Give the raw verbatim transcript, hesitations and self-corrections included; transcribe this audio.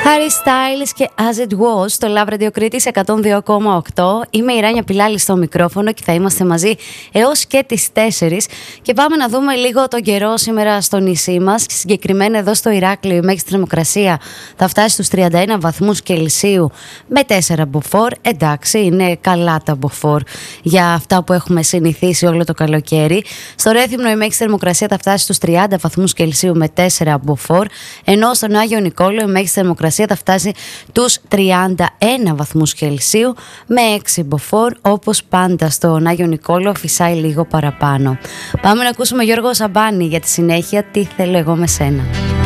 Harry Styles και As It Was στο Love Radio Κρήτης εκατόν δύο κόμμα οκτώ. Είμαι η Ράνια Πιλάλη στο μικρόφωνο και θα είμαστε μαζί έως και τις τέσσερις. Και πάμε να δούμε λίγο τον καιρό σήμερα στο νησί μας. Συγκεκριμένα εδώ στο Ηράκλειο η μέγιστη θερμοκρασία θα φτάσει στους τριάντα ένα βαθμούς Κελσίου με τέσσερα μποφόρ. Εντάξει, είναι καλά τα μποφόρ για αυτά που έχουμε συνηθίσει όλο το καλοκαίρι. Στο Ρέθυμνο η μέγιστη θερμοκρασία θα φτάσει στους τριάντα βαθμούς Κελσίου με τέσσερα μποφόρ. Ενώ στον Άγιο Νικόλαο η μέγιστη θερμοκρασία θα φτάσει τους τριάντα ένα βαθμούς Κελσίου με έξι μποφόρ. Όπως πάντα στον Άγιο Νικόλαο φυσάει λίγο παραπάνω. Πάμε να ακούσουμε Γιώργο Σαμπάνη για τη συνέχεια. Τι θέλω εγώ με σένα.